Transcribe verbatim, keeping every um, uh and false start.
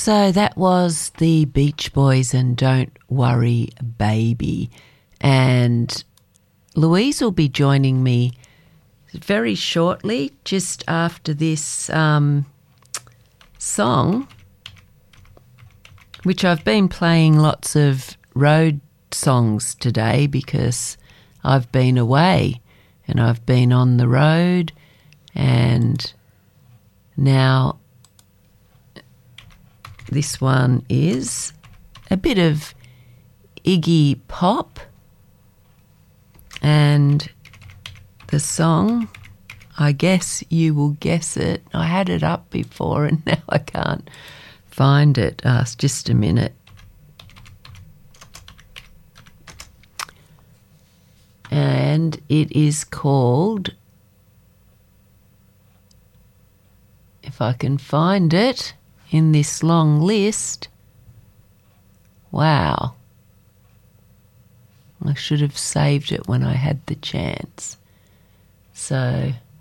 So that was the Beach Boys and Don't Worry Baby. And Louise will be joining me very shortly, just after this um, song, which I've been playing lots of road songs today because I've been away and I've been on the road, and now this one is a bit of Iggy Pop, and the song, I guess you will guess it. I had it up before and now I can't find it. Uh, just a minute. And it is called, if I can find it in this long list. Wow. I should have saved it when I had the chance. So